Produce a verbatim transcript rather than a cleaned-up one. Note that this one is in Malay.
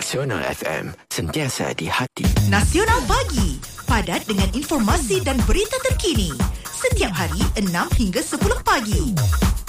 Nasional F M, sentiasa di hati. Nasional Pagi, padat dengan informasi dan berita terkini. Setiap hari enam hingga sepuluh pagi.